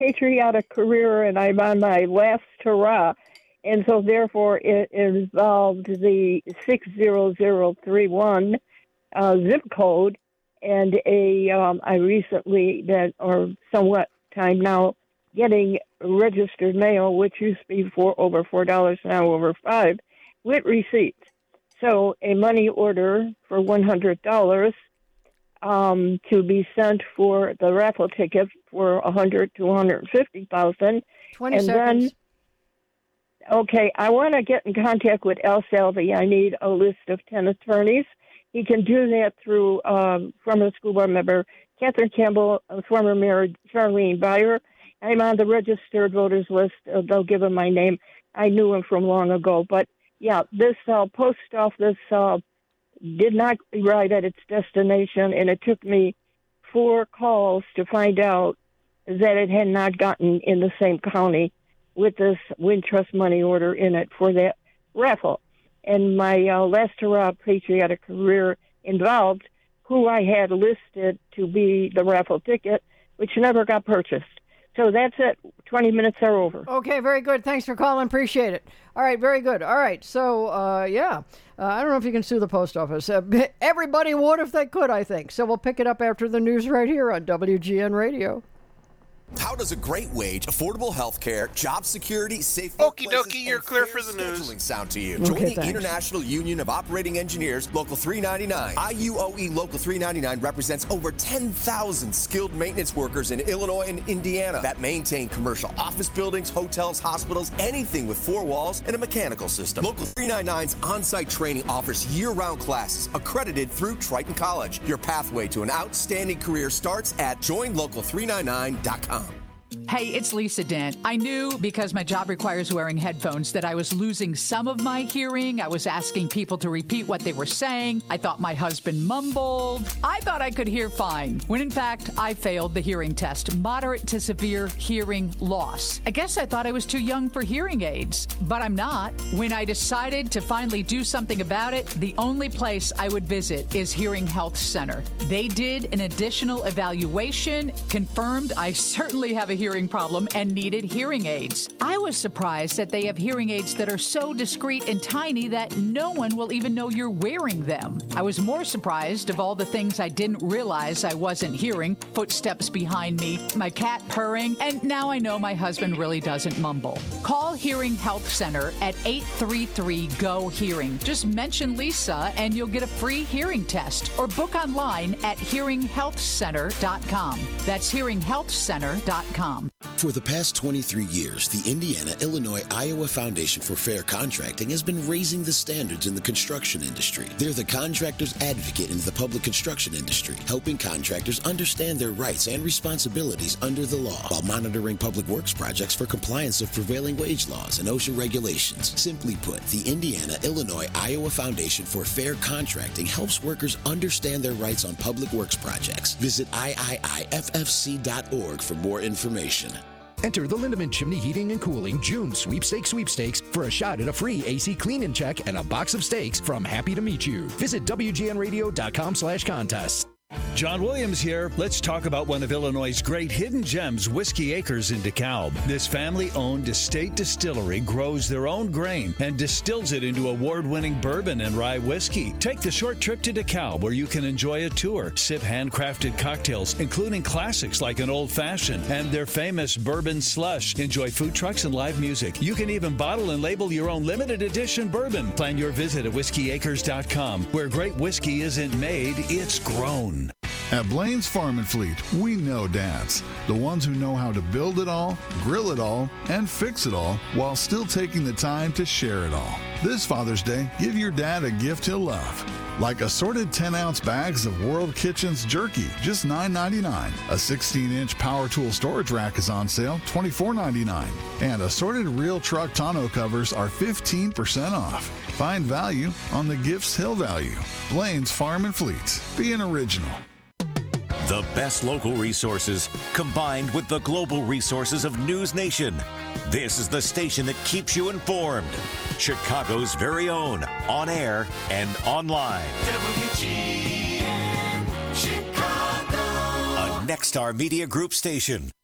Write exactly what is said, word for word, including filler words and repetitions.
patriotic career, and I'm on my last hurrah. And so, therefore, it involved the six zero zero three one uh, zip code, and a um, I recently, that or somewhat time now, getting registered mail, which used to be for over four dollars, now over five, with receipts. So, a money order for one hundred dollars um, to be sent for the raffle ticket for one hundred to one hundred fifty thousand. Twenty and seconds. Then, Okay, I want to get in contact with Al Salvi. I need a list of ten attorneys. He can do that through um, former school board member Catherine Campbell, uh, former Mayor Charlene Beyer. I'm on the registered voters list. Uh, they'll give him my name. I knew him from long ago. But, yeah, this uh, post office uh, did not arrive at its destination, and it took me four calls to find out that it had not gotten in the same county with this Wintrust money order in it for that raffle. And my uh, last hurrah patriotic career involved who I had listed to be the raffle ticket, which never got purchased. So that's it. twenty minutes are over. Okay, very good. Thanks for calling. Appreciate it. All right, very good. All right, so, uh, yeah, uh, I don't know if you can sue the post office. Uh, everybody would if they could, I think. So we'll pick it up after the news right here on W G N Radio. How does a great wage, affordable health care, job security, safe Okie workplaces, dokie, you're and clear fair for the news. scheduling sound to you? Okay, Join the thanks. International Union of Operating Engineers, Local three ninety-nine. I U O E Local three ninety-nine represents over ten thousand skilled maintenance workers in Illinois and Indiana that maintain commercial office buildings, hotels, hospitals, anything with four walls and a mechanical system. Local three ninety-nine's on-site training offers year-round classes accredited through Triton College. Your pathway to an outstanding career starts at join local three ninety-nine dot com. Hey, it's Lisa Dent. I knew because my job requires wearing headphones that I was losing some of my hearing. I was asking people to repeat what they were saying. I thought my husband mumbled. I thought I could hear fine, when in fact, I failed the hearing test. Moderate to severe hearing loss. I guess I thought I was too young for hearing aids, but I'm not. When I decided to finally do something about it, the only place I would visit is Hearing Health Center. They did an additional evaluation, confirmed I certainly have a hearing problem and needed hearing aids. I was surprised that they have hearing aids that are so discreet and tiny that no one will even know you're wearing them. I was more surprised of all the things I didn't realize I wasn't hearing: footsteps behind me, my cat purring, and now I know my husband really doesn't mumble. Call Hearing Health Center at eight three three, G O, HEARING. Just mention Lisa and you'll get a free hearing test, or book online at hearing health center dot com. That's hearing health center dot com. For the past twenty-three years, the Indiana, Illinois, Iowa Foundation for Fair Contracting has been raising the standards in the construction industry. They're the contractor's advocate in the public construction industry, helping contractors understand their rights and responsibilities under the law while monitoring public works projects for compliance of prevailing wage laws and OSHA regulations. Simply put, the Indiana, Illinois, Iowa Foundation for Fair Contracting helps workers understand their rights on public works projects. Visit I I I F F C dot org for more information. Enter the Lindemann Chimney Heating and Cooling June Sweepstakes Sweepstakes for a shot at a free A C clean-in check and a box of steaks from Happy to Meet You. Visit W G N radio dot com slash contests. John Williams here. Let's talk about one of Illinois' great hidden gems, Whiskey Acres in DeKalb. This family-owned estate distillery grows their own grain and distills it into award-winning bourbon and rye whiskey. Take the short trip to DeKalb where you can enjoy a tour, sip handcrafted cocktails, including classics like an old-fashioned and their famous bourbon slush. Enjoy food trucks and live music. You can even bottle and label your own limited edition bourbon. Plan your visit at whiskey acres dot com, where great whiskey isn't made, it's grown. At Blaine's Farm and Fleet, we know dads. The ones who know how to build it all, grill it all, and fix it all while still taking the time to share it all. This Father's Day, give your dad a gift he'll love. Like assorted ten-ounce bags of World Kitchens jerky, just nine ninety-nine. A sixteen-inch power tool storage rack is on sale, twenty-four ninety-nine. And assorted real truck tonneau covers are fifteen percent off. Find value on the gifts he'll value. Blaine's Farm and Fleet. Be an original. The best local resources combined with the global resources of News Nation. This is the station that keeps you informed. Chicago's very own, on air and online. W G N Chicago. A Nexstar Media Group station.